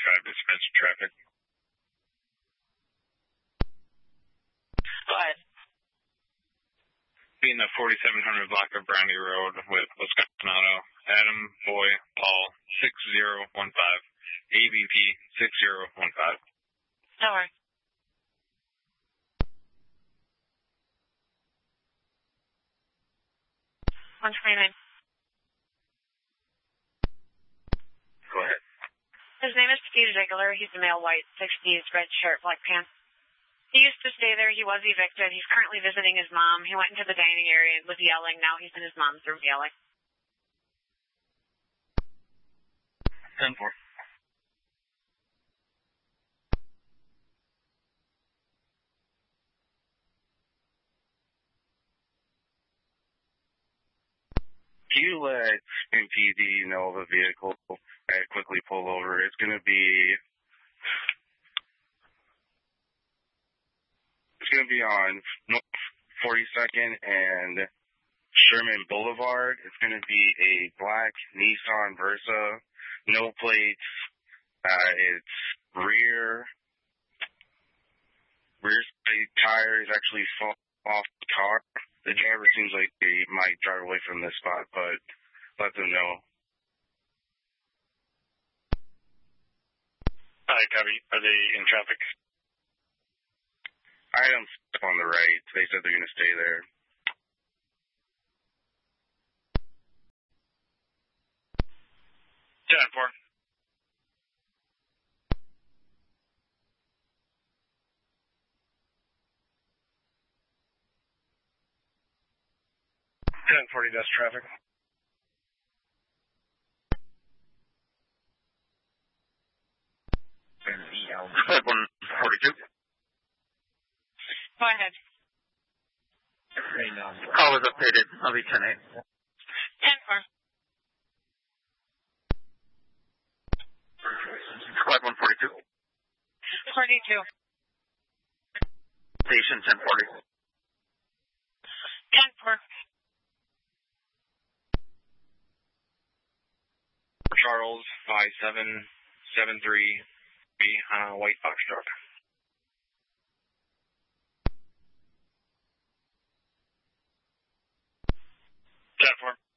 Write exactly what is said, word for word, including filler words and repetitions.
forty-five dispense traffic. Go ahead. In the forty-seven hundred block of Brownie Road with Wisconsin Auto, Adam Boy Paul six zero one five, A B P six zero one five. No worries. one twenty-nine. Go ahead. His name is Steve Ziegler. He's a male, white, sixties, red shirt, black pants. He used to stay there. He was evicted. He's currently visiting his mom. He went into the dining area and was yelling. Now he's in his mom's room yelling. ten four. Can you let M P D know of a vehicle and quickly pull over? It's going to be... It's going to be on North forty-second and Sherman Boulevard. It's going to be a black Nissan Versa, no plates. Uh, it's rear, rear tire is actually fall off the car. The driver seems like they might drive away from this spot, but let them know. Hi, copy. Are they in traffic? Items on the right. They said they're going to stay there. ten four. ten forty, that's traffic. one forty-two. Go ahead. Call was updated. I'll be ten eight. ten four. Squad one forty-two. forty-two. Station ten forty. ten four. Charles five seven seven three B uh, white box truck. ten four.